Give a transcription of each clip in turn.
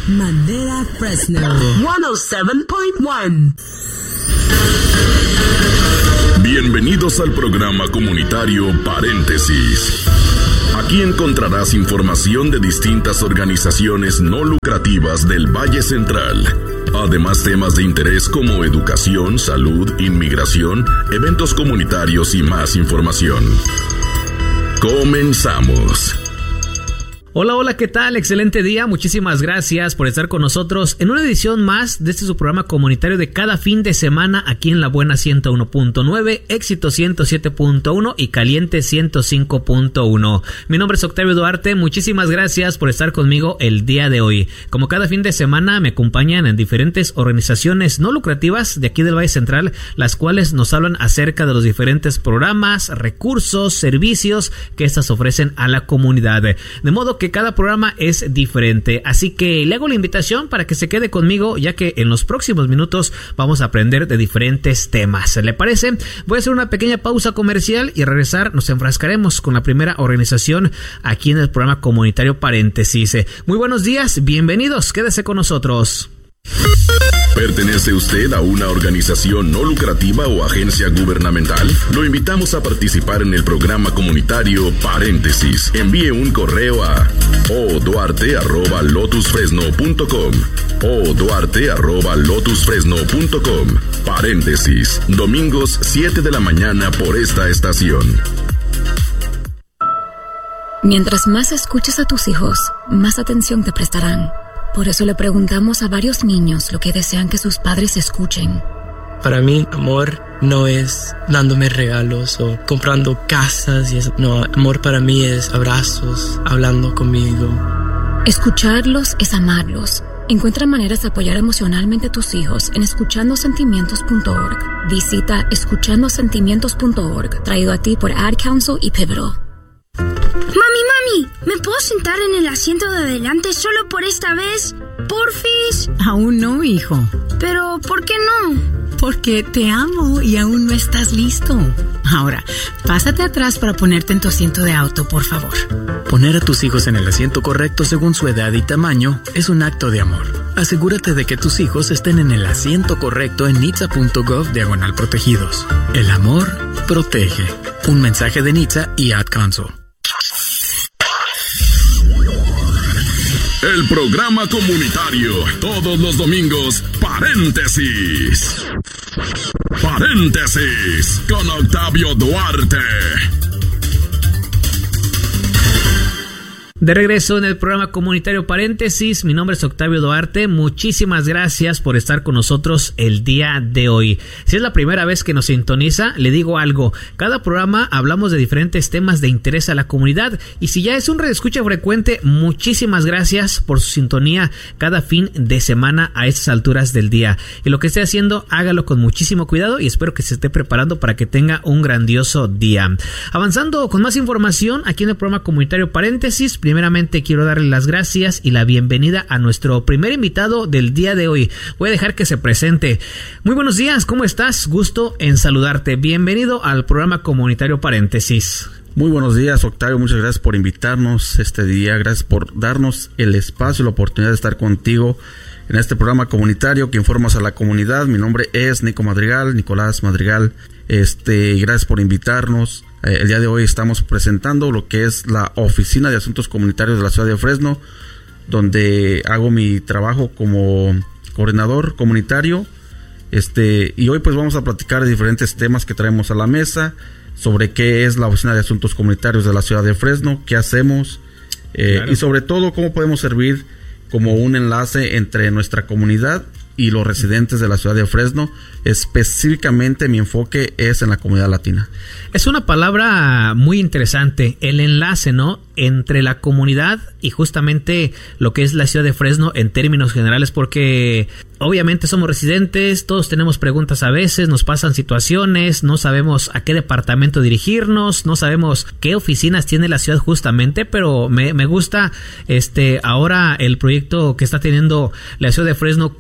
Madera Fresno 107.1. Bienvenidos al programa comunitario Paréntesis. Aquí encontrarás información de distintas organizaciones no lucrativas del Valle Central. Además, temas de interés como educación, salud, inmigración, eventos comunitarios y más información. Comenzamos. Hola, ¿qué tal? Excelente día, muchísimas gracias por estar con nosotros en una edición más de su programa comunitario de cada fin de semana aquí en La Buena 101.9, Éxito 107.1 y Caliente 105.1. Mi nombre es Octavio Duarte, muchísimas gracias por estar conmigo el día de hoy. Como cada fin de semana me acompañan en diferentes organizaciones no lucrativas de aquí del Valle Central, las cuales nos hablan acerca de los diferentes programas, recursos, servicios que estas ofrecen a la comunidad. De modo que cada programa es diferente, así que le hago la invitación para que se quede conmigo, ya que en los próximos minutos vamos a aprender de diferentes temas. ¿Le parece? Voy a hacer una pequeña pausa comercial y regresar nos enfrascaremos con la primera organización aquí en el programa comunitario Paréntesis. Muy buenos días, bienvenidos, quédese con nosotros. ¿Pertenece usted a una organización no lucrativa o agencia gubernamental? Lo invitamos a participar en el programa comunitario Paréntesis. Envíe un correo a oduarte@lotusfresno.com oduarte@lotusfresno.com. Paréntesis, domingos 7 de la mañana por esta estación. Mientras más escuches a tus hijos, más atención te prestarán. Por eso le preguntamos a varios niños lo que desean que sus padres escuchen. Para mí, amor no es dándome regalos o comprando casas y eso. No, amor para mí es abrazos, hablando conmigo. Escucharlos es amarlos. Encuentra maneras de apoyar emocionalmente a tus hijos en escuchandosentimientos.org. Visita escuchandosentimientos.org, traído a ti por Ad Council y Pivotal. Mami, ¿me puedo sentar en el asiento de adelante solo por esta vez? ¿Porfis? Aún no, hijo. ¿Pero por qué no? Porque te amo y aún no estás listo. Ahora, pásate atrás para ponerte en tu asiento de auto, por favor. Poner a tus hijos en el asiento correcto según su edad y tamaño es un acto de amor. Asegúrate de que tus hijos estén en el asiento correcto en nitsa.gov/protegidos. El amor protege. Un mensaje de NHTSA y Ad Council. El programa comunitario, todos los domingos, Paréntesis. Paréntesis, con Octavio Duarte. De regreso en el programa comunitario Paréntesis, mi nombre es Octavio Duarte, muchísimas gracias por estar con nosotros el día de hoy. Si es la primera vez que nos sintoniza, le digo algo, cada programa hablamos de diferentes temas de interés a la comunidad y si ya es un radioescucha frecuente, muchísimas gracias por su sintonía cada fin de semana a estas alturas del día. Y lo que esté haciendo, hágalo con muchísimo cuidado y espero que se esté preparando para que tenga un grandioso día. Avanzando con más información aquí en el programa comunitario Paréntesis, primeramente quiero darle las gracias y la bienvenida a nuestro primer invitado del día de hoy. Voy a dejar que se presente. Muy buenos días, ¿cómo estás? Gusto en saludarte. Bienvenido al programa comunitario Paréntesis. Muy buenos días, Octavio. Muchas gracias por invitarnos este día. Gracias por darnos el espacio y la oportunidad de estar contigo en este programa comunitario que informas a la comunidad. Mi nombre es Nicolás Madrigal. Gracias por invitarnos. El día de hoy estamos presentando lo que es la Oficina de Asuntos Comunitarios de la Ciudad de Fresno, donde hago mi trabajo como coordinador comunitario. Y hoy pues vamos a platicar de diferentes temas que traemos a la mesa, sobre qué es la Oficina de Asuntos Comunitarios de la Ciudad de Fresno, qué hacemos, claro. Y sobre todo cómo podemos servir como un enlace entre nuestra comunidad y los residentes de la ciudad de Fresno. Específicamente mi enfoque es en la comunidad latina. Es una palabra muy interesante, el enlace, ¿no? Entre la comunidad y justamente lo que es la ciudad de Fresno en términos generales, porque obviamente somos residentes, todos tenemos preguntas a veces, nos pasan situaciones, no sabemos a qué departamento dirigirnos, no sabemos qué oficinas tiene la ciudad justamente, pero me gusta ahora el proyecto que está teniendo la ciudad de Fresno con lo que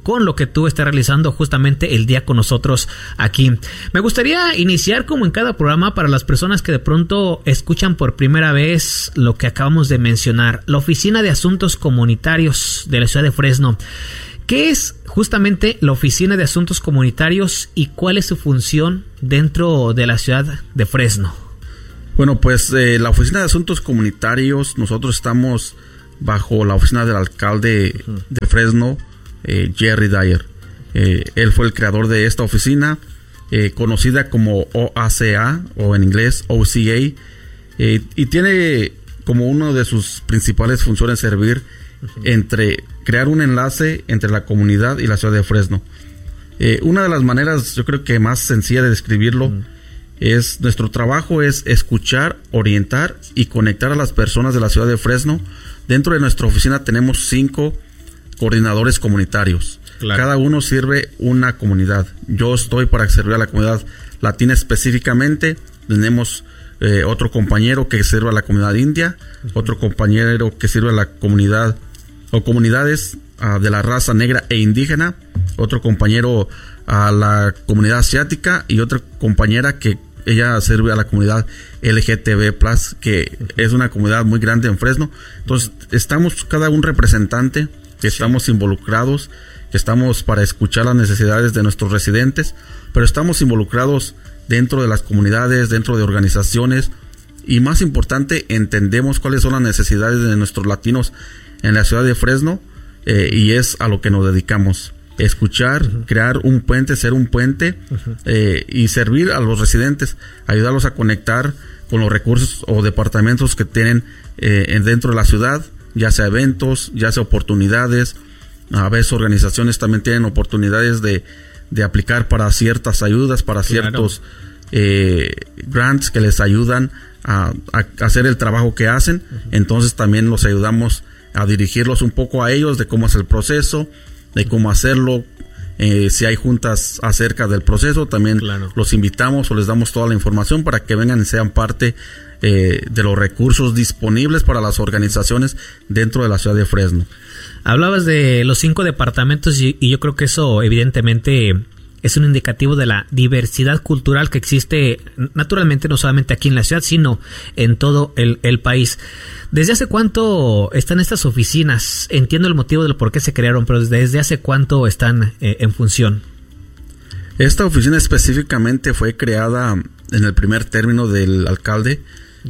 tú estés realizando justamente el día con nosotros aquí. Me gustaría iniciar, como en cada programa, para las personas que de pronto escuchan por primera vez lo que acabamos de mencionar, la Oficina de Asuntos Comunitarios de la ciudad de Fresno. ¿Qué es justamente la Oficina de Asuntos Comunitarios y cuál es su función dentro de la ciudad de Fresno? Bueno, pues la Oficina de Asuntos Comunitarios, nosotros estamos bajo la oficina del alcalde de Fresno, Jerry Dyer. Él fue el creador de esta oficina, conocida como OACA, o en inglés OCA, y tiene como una de sus principales funciones servir entre crear un enlace entre la comunidad y la ciudad de Fresno. Una de las maneras, yo creo que más sencilla de describirlo, es nuestro trabajo es escuchar, orientar y conectar a las personas de la ciudad de Fresno. Dentro de nuestra oficina tenemos 5 coordinadores comunitarios. Claro. Cada uno sirve una comunidad. Yo estoy para servir a la comunidad latina específicamente. Tenemos otro compañero que sirve a la comunidad india, otro compañero que sirve a la comunidad o comunidades de la raza negra e indígena, otro compañero a la comunidad asiática y otra compañera que ella sirve a la comunidad LGTB+, que es una comunidad muy grande en Fresno. Entonces, estamos cada un representante, que estamos involucrados, que estamos para escuchar las necesidades de nuestros residentes, pero estamos involucrados dentro de las comunidades, dentro de organizaciones, y más importante, entendemos cuáles son las necesidades de nuestros latinos en la ciudad de Fresno, y es a lo que nos dedicamos. Escuchar, crear un puente, ser un puente, y servir a los residentes, ayudarlos a conectar con los recursos o departamentos que tienen dentro de la ciudad, ya sea eventos, ya sea oportunidades. A veces organizaciones también tienen oportunidades de aplicar para ciertas ayudas, para ciertos grants que les ayudan a hacer el trabajo que hacen. Entonces también los ayudamos a dirigirlos un poco a ellos de cómo es el proceso, de cómo hacerlo. Si hay juntas acerca del proceso, también los invitamos o les damos toda la información para que vengan y sean parte de los recursos disponibles para las organizaciones dentro de la ciudad de Fresno. Hablabas de los 5 departamentos y yo creo que eso evidentemente es un indicativo de la diversidad cultural que existe naturalmente no solamente aquí en la ciudad, sino en todo el país. ¿Desde hace cuánto están estas oficinas? Entiendo el motivo de por qué se crearon, pero ¿desde hace cuánto están en función? Esta oficina específicamente fue creada en el primer término del alcalde,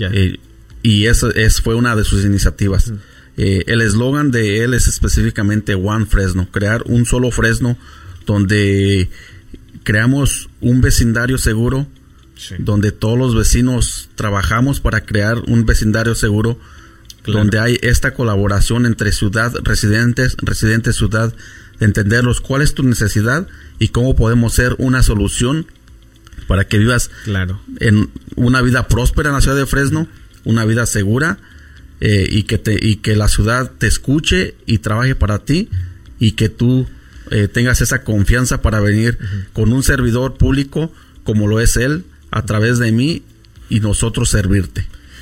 y esa fue una de sus iniciativas. El eslogan de él es específicamente One Fresno, crear un solo Fresno, donde creamos un vecindario seguro, donde todos los vecinos trabajamos para crear un vecindario seguro, donde hay esta colaboración entre ciudad, residentes, ciudad, de entenderlos cuál es tu necesidad y cómo podemos ser una solución para que vivas en una vida próspera en la ciudad de Fresno, una vida segura, y que la ciudad te escuche y trabaje para ti, y que tú tengas esa confianza para venir con un servidor público como lo es él, a través de mí, y nosotros servirte.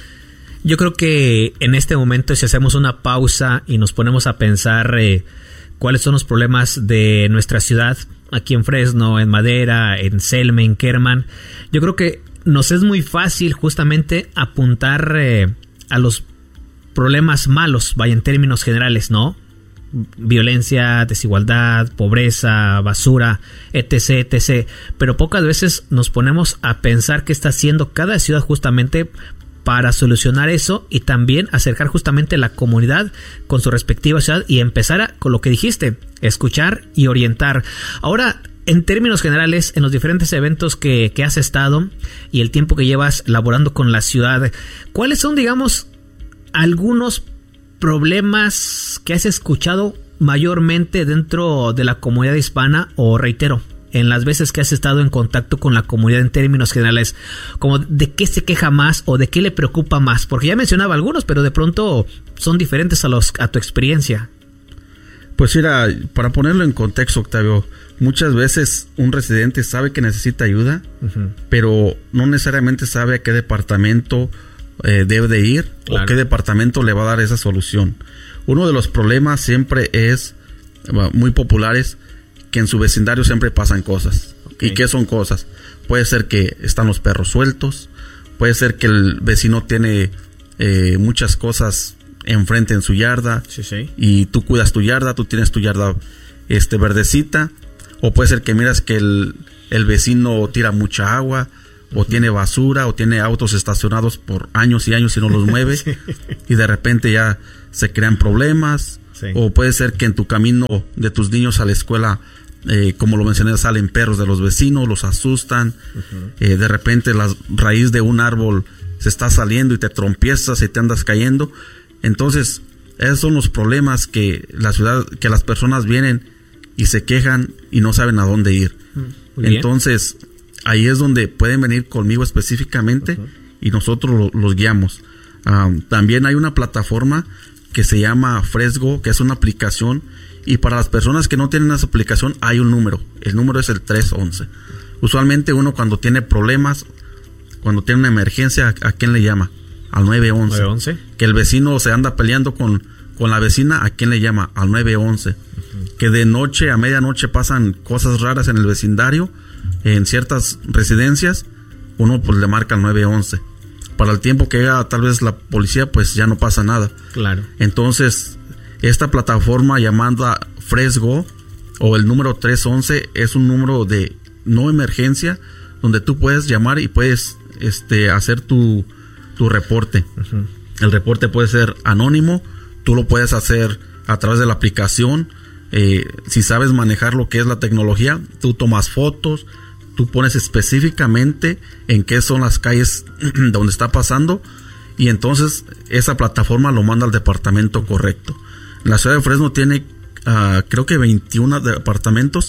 Yo creo que en este momento, si hacemos una pausa y nos ponemos a pensar cuáles son los problemas de nuestra ciudad, aquí en Fresno, en Madera, en Selma, en Kerman, yo creo que nos es muy fácil justamente apuntar a los problemas malos, vaya, en términos generales, ¿no? Violencia, desigualdad, pobreza, basura, etc, etc. Pero pocas veces nos ponemos a pensar qué está haciendo cada ciudad justamente para solucionar eso, y también acercar justamente la comunidad con su respectiva ciudad y empezar con lo que dijiste, escuchar y orientar. Ahora, en términos generales, en los diferentes eventos que has estado y el tiempo que llevas laborando con la ciudad, ¿cuáles son, digamos, algunos problemas que has escuchado mayormente dentro de la comunidad hispana, o reitero, en las veces que has estado en contacto con la comunidad en términos generales, como de qué se queja más o de qué le preocupa más? Porque ya mencionaba algunos, pero de pronto son diferentes a tu experiencia. Pues mira, para ponerlo en contexto, Octavio, muchas veces un residente sabe que necesita ayuda, pero no necesariamente sabe a qué departamento debe de ir, o qué departamento le va a dar esa solución. Uno de los problemas siempre es muy populares, que en su vecindario siempre pasan cosas. Okay. ¿Y qué son cosas? Puede ser que están los perros sueltos, puede ser que el vecino tiene muchas cosas enfrente en su yarda, sí. Y tú cuidas tu yarda, tú tienes tu yarda verdecita, o puede ser que miras que el vecino tira mucha agua, o tiene basura, o tiene autos estacionados por años y años y no los mueve, sí. Y de repente ya se crean problemas, sí. O puede ser que en tu camino de tus niños a la escuela, como lo mencioné, salen perros de los vecinos, los asustan, de repente la raíz de un árbol se está saliendo y te trompiezas y te andas cayendo. Entonces, esos son los problemas que las personas vienen y se quejan y no saben a dónde ir. Entonces, ahí es donde pueden venir conmigo específicamente, y nosotros los guiamos. También hay una plataforma que se llama Fresgo, que es una aplicación, y para las personas que no tienen esa aplicación hay un número. El número es el 311. Usualmente uno cuando tiene problemas, cuando tiene una emergencia, ¿a quién le llama? Al 911. 911. Que el vecino se anda peleando con la vecina, ¿a quién le llama? Al 911. Que de noche a medianoche pasan cosas raras en el vecindario, en ciertas residencias, uno pues le marca al 911. Para el tiempo que llega tal vez la policía, pues ya no pasa nada. Claro. Entonces, esta plataforma llamada Fresgo, o el número 311, es un número de no emergencia, donde tú puedes llamar y puedes hacer tu reporte. El reporte puede ser anónimo, tú lo puedes hacer a través de la aplicación. Si sabes manejar lo que es la tecnología, tú tomas fotos, tú pones específicamente en qué son las calles donde está pasando, y entonces esa plataforma lo manda al departamento correcto. La ciudad de Fresno tiene creo que 21 departamentos.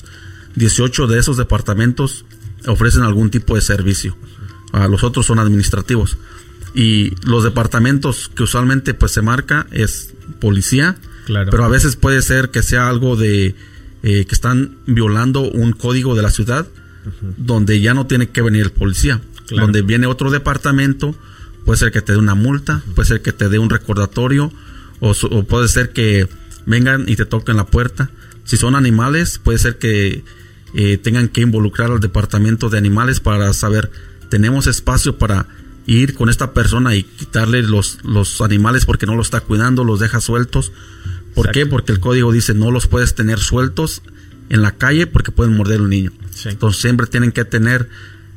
18 de esos departamentos ofrecen algún tipo de servicio. Los otros son administrativos. Y los departamentos que usualmente pues se marca es policía. Claro. Pero a veces puede ser que sea algo de que están violando un código de la ciudad, donde ya no tiene que venir el policía. Claro. Donde viene otro departamento, puede ser que te dé una multa, puede ser que te dé un recordatorio, o puede ser que vengan y te toquen la puerta. Si son animales, puede ser que tengan que involucrar al departamento de animales para saber, tenemos espacio para ir con esta persona y quitarle los animales porque no los está cuidando, los deja sueltos. ¿Por qué? Porque el código dice no los puedes tener sueltos en la calle porque pueden morder a un niño. Sí. Entonces siempre tienen que tener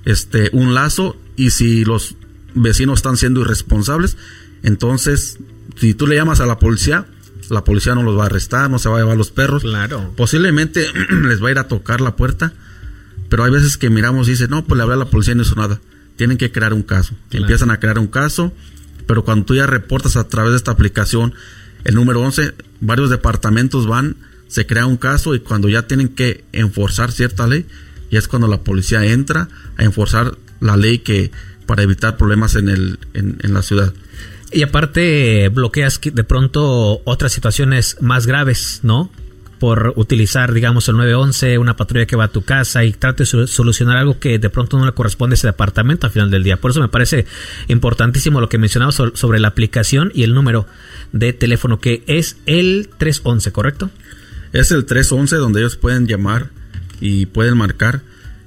un lazo, y si los vecinos están siendo irresponsables, entonces si tú le llamas a la policía no los va a arrestar, no se va a llevar los perros. Claro. Posiblemente les va a ir a tocar la puerta, pero hay veces que miramos y dicen, no, pues le hablé a la policía y no hizo nada. Tienen que crear un caso. Claro. Empiezan a crear un caso, pero cuando tú ya reportas a través de esta aplicación el número 11, varios departamentos se crea un caso, y cuando ya tienen que enforzar cierta ley, ya es cuando la policía entra a enforzar la ley para evitar problemas en la ciudad. Y aparte bloqueas de pronto otras situaciones más graves, ¿no? Por utilizar, digamos, el 911, una patrulla que va a tu casa y trate de solucionar algo que de pronto no le corresponde a ese departamento al final del día. Por eso me parece importantísimo lo que mencionabas sobre la aplicación y el número de teléfono, que es el 311, ¿correcto? Es el 311 donde ellos pueden llamar y pueden marcar.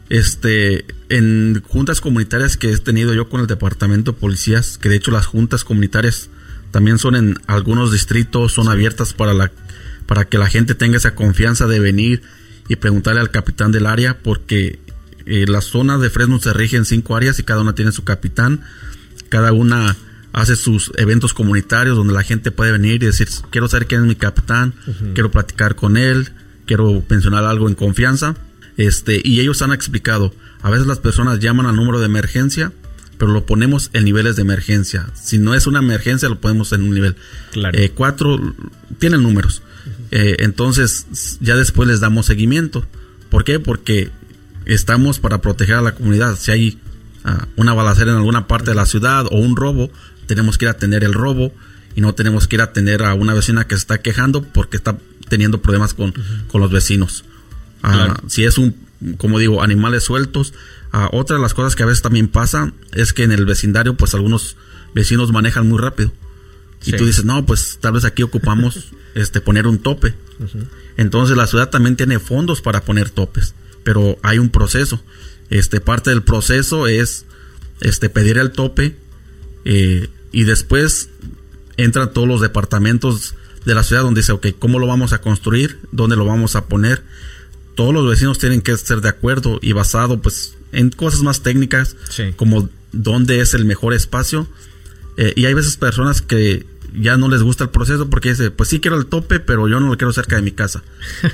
En juntas comunitarias que he tenido yo con el departamento de policías, que de hecho las juntas comunitarias también son en algunos distritos, son abiertas para que la gente tenga esa confianza de venir y preguntarle al capitán del área, porque la zona de Fresno se rige en 5 áreas y cada una tiene su capitán. Cada una hace sus eventos comunitarios donde la gente puede venir y decir, quiero saber quién es mi capitán, quiero platicar con él, quiero mencionar algo en confianza. Y ellos han explicado, a veces las personas llaman al número de emergencia, pero lo ponemos en niveles de emergencia. Si no es una emergencia, lo ponemos en un nivel. Claro. 4 tienen números. Entonces ya después les damos seguimiento. ¿Por qué? Porque estamos para proteger a la comunidad. Si hay una balacera en alguna parte de la ciudad o un robo, tenemos que ir a atender el robo, y no tenemos que ir a atender a una vecina que se está quejando porque está teniendo problemas con los vecinos. Claro. Si es como digo, animales sueltos. Otra de las cosas que a veces también pasa es que en el vecindario pues algunos vecinos manejan muy rápido. Y tú dices, no, pues tal vez aquí ocupamos poner un tope. Entonces la ciudad también tiene fondos para poner topes, pero hay un proceso. Parte del proceso es pedir el tope, y después entran todos los departamentos de la ciudad donde dice, ok, ¿cómo lo vamos a construir? ¿Dónde lo vamos a poner? Todos los vecinos tienen que estar de acuerdo y basado pues en cosas más técnicas, como dónde es el mejor espacio. Y hay veces personas que ya no les gusta el proceso porque dice, pues sí quiero el tope, pero yo no lo quiero cerca de mi casa.